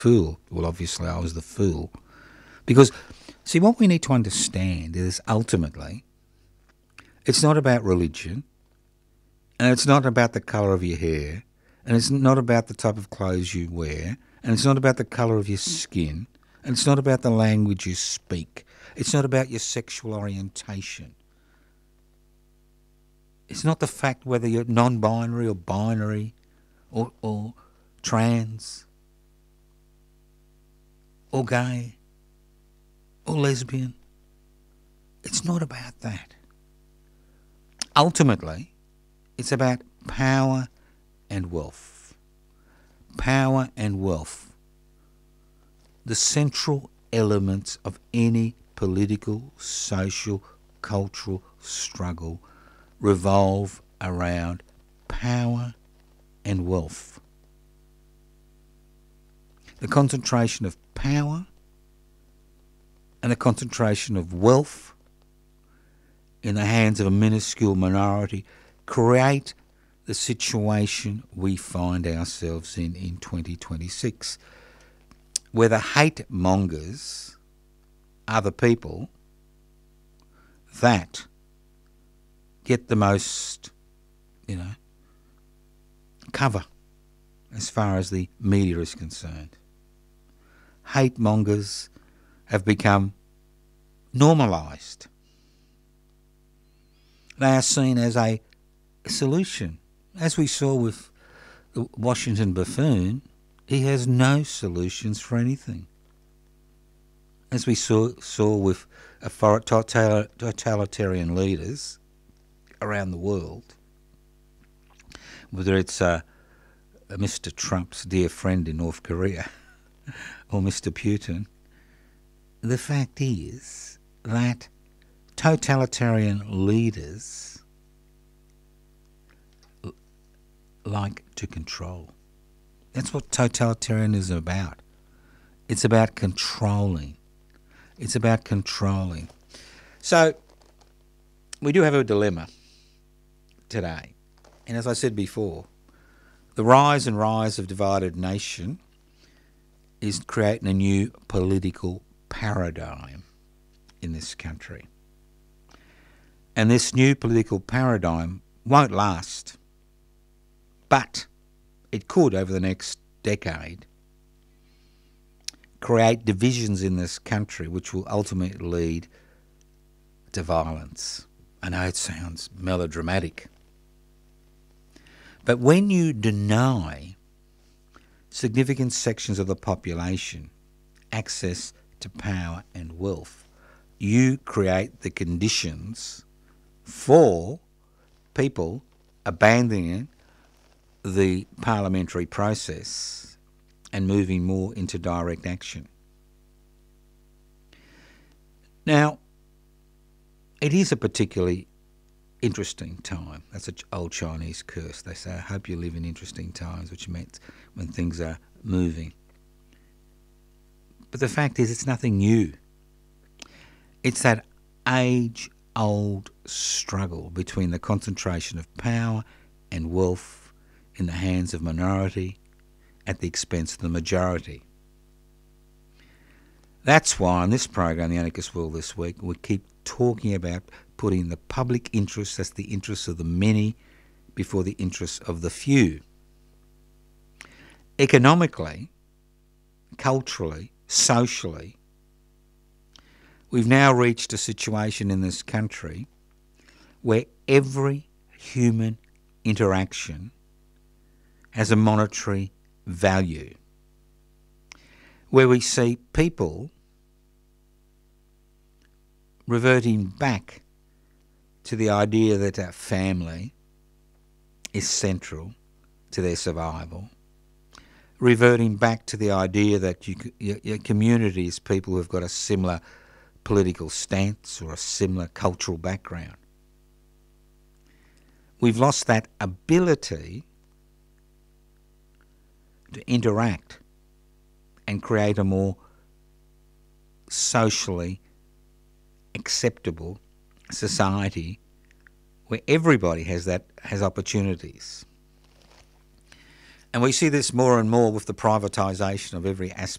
fool. Well, obviously I was the fool. Because, see, what we need to understand is ultimately it's not about religion, and it's not about the colour of your hair, and it's not about the type of clothes you wear, and it's not about the colour of your skin, and it's not about the language you speak. It's not about your sexual orientation. It's not the fact whether you're non-binary or binary or trans or gay or lesbian. It's not about that. Ultimately, it's about power and wealth. Power and wealth. The central elements of any political, social, cultural struggle revolve around power and wealth. The concentration of power and the concentration of wealth in the hands of a minuscule minority create the situation we find ourselves in 2026, where the hate mongers are the people that get the most, cover as far as the media is concerned. Hate mongers have become normalised. They are seen as a solution. As we saw with the Washington buffoon, he has no solutions for anything. As we saw with totalitarian leaders around the world, whether it's Mr. Trump's dear friend in North Korea or Mr. Putin, the fact is that totalitarian leaders like to control. That's what totalitarianism is about. It's about controlling. It's about controlling. So, we do have a dilemma today. And as I said before, the rise of divided nation is creating a new political paradigm in this country. And this new political paradigm won't last, but it could, over the next decade, create divisions in this country which will ultimately lead to violence. I know it sounds melodramatic, but when you deny significant sections of the population access to power and wealth, you create the conditions for people abandoning the parliamentary process and moving more into direct action. Now, it is a particularly interesting time. That's an old Chinese curse. They say, I hope you live in interesting times, which meant when things are moving. But the fact is, it's nothing new. It's that age-old struggle between the concentration of power and wealth in the hands of minority at the expense of the majority. That's why on this program, The Anarchist World This Week, we keep talking about putting the public interest, that's the interests of the many, before the interests of the few. Economically, culturally, socially, we've now reached a situation in this country where every human interaction has a monetary value, where we see people reverting back to the idea that our family is central to their survival, reverting back to the idea that your community is people who've got a similar political stance or a similar cultural background. We've lost that ability to interact and create a more socially acceptable society where everybody has opportunities. And we see this more and more with the privatisation of every aspect